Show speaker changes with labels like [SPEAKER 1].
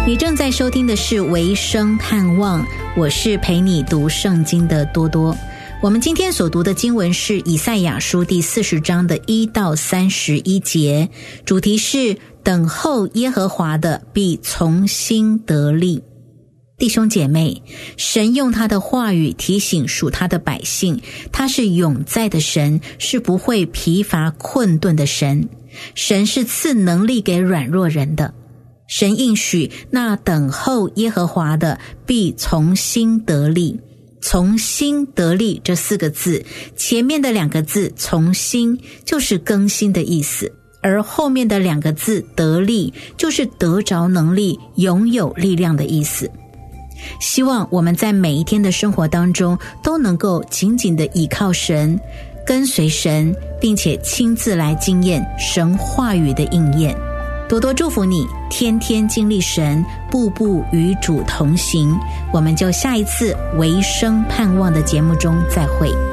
[SPEAKER 1] 你正在收听的是维生盼望，我是陪你读圣经的多多。我们今天所读的经文是以赛亚书第40章的1到31节，主题是等候耶和华的必从心得力。弟兄姐妹，神用他的话语提醒属他的百姓，他是永在的神，是不会疲乏困顿的神。神是赐能力给软弱人的。神应许那等候耶和华的必从心得力。从心得力这4个字，前面的2个字从心就是更新的意思，而后面的2个字得力就是得着能力，拥有力量的意思。希望我们在每一天的生活当中都能够紧紧地倚靠神，跟随神，并且亲自来经验神话语的应验。多多祝福你，天天经历神，步步与主同行。我们就下一次维生盼望的节目中再会。